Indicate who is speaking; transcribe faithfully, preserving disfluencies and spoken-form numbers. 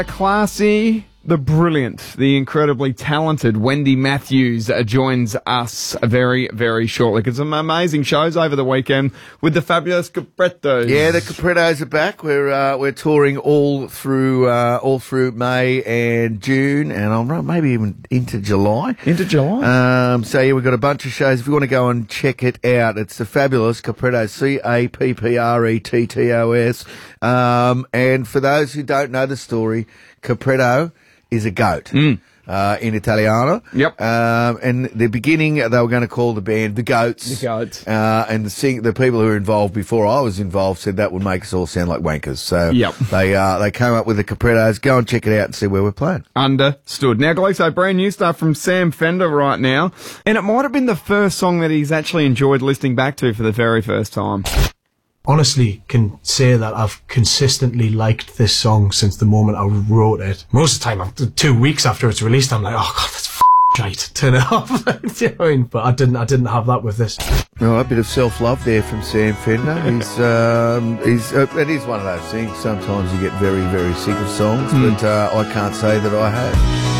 Speaker 1: Classy, the brilliant, the incredibly talented Wendy Matthews uh, joins us very, very shortly. Because some amazing shows over the weekend with the fabulous Caprettos.
Speaker 2: Yeah, the Caprettos are back. We're uh, we're touring all through uh, all through May and June, and I'm maybe even into July.
Speaker 1: Into July.
Speaker 2: Um, so yeah, we've got a bunch of shows. If you want to go and check it out, it's the fabulous Caprettos, C A P P R E T T O S. Um, and for those who don't know the story, Capretto is a goat
Speaker 1: mm.
Speaker 2: uh, in Italiano.
Speaker 1: Yep.
Speaker 2: Um, and the beginning, they were going to call the band the Goats.
Speaker 1: The Goats.
Speaker 2: Uh, and the sing- the people who were involved before I was involved said that would make us all sound like wankers. So
Speaker 1: yep.
Speaker 2: they uh, they came up with the Caprettos. Go and check it out and see where we're playing.
Speaker 1: Understood. Now, Gleeso, brand new stuff from Sam Fender right now. And it might have been the first song that he's actually enjoyed listening back to for the very first time.
Speaker 3: Honestly can say that I've consistently liked this song since the moment I wrote it. Most of the time, after two weeks after it's released, I'm like, oh god, that's f***ing shite. Turn it off. Do you know what I mean? But I didn't. I didn't have that with this.
Speaker 2: All right, a bit of self-love there from Sam Fender. He's, um, he's, uh, it is one of those things. Sometimes you get very, very sick of songs, mm. but uh, I can't say that I have.